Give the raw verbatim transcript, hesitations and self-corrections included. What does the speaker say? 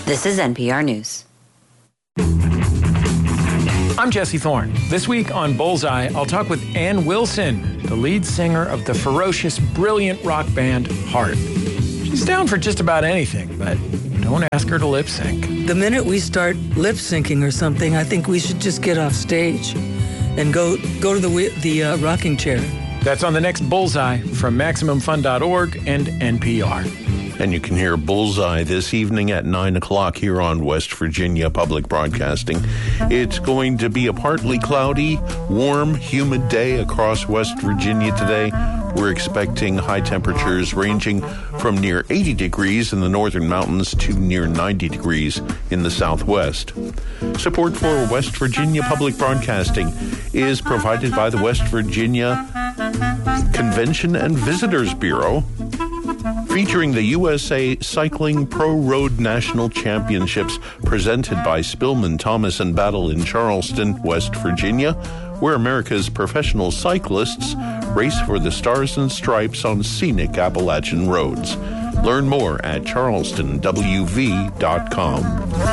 This is N P R News. I'm Jesse Thorne. This week on Bullseye, I'll talk with Ann Wilson, the lead singer of the ferocious, brilliant rock band Heart. She's down for just about anything, but don't ask her to lip sync. The minute we start lip syncing or something, I think we should just get off stage and go go to the the uh, rocking chair. That's on the next Bullseye from Maximum Fun dot org and N P R. And you can hear Bullseye this evening at nine o'clock here on West Virginia Public Broadcasting. It's going to be a partly cloudy, warm, humid day across West Virginia today. We're expecting high temperatures ranging from near eighty degrees in the northern mountains to near ninety degrees in the southwest. Support for West Virginia Public Broadcasting is provided by the West Virginia Convention and Visitors Bureau, featuring the U S A Cycling Pro Road National Championships presented by Spillman Thomas and Battle in Charleston, West Virginia, where America's professional cyclists race for the stars and stripes on scenic Appalachian roads. Learn more at charleston w v dot com.